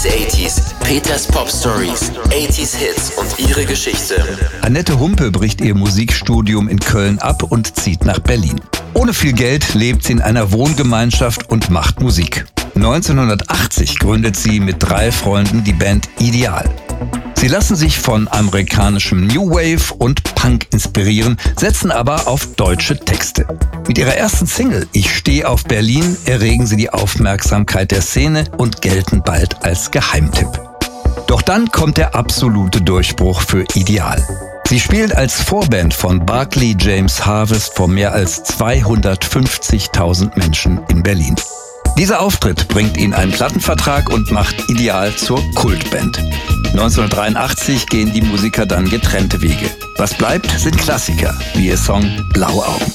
80s. Peters Pop Stories, 80s Hits und ihre Geschichte. Annette Humpe bricht ihr Musikstudium in Köln ab und zieht nach Berlin. Ohne viel Geld lebt sie in einer Wohngemeinschaft und macht Musik. 1980 gründet sie mit 3 Freunden die Band Ideal. Sie lassen sich von amerikanischem New Wave und Punk inspirieren, setzen aber auf deutsche Texte. Mit ihrer ersten Single Ich stehe auf Berlin erregen sie die Aufmerksamkeit der Szene und gelten bald als Geheimtipp. Doch dann kommt der absolute Durchbruch für Ideal. Sie spielt als Vorband von Barclay James Harvest vor mehr als 250.000 Menschen in Berlin. Dieser Auftritt bringt ihnen einen Plattenvertrag und macht Ideal zur Kultband. 1983 gehen die Musiker dann getrennte Wege. Was bleibt, sind Klassiker, wie ihr Song Blaue Augen.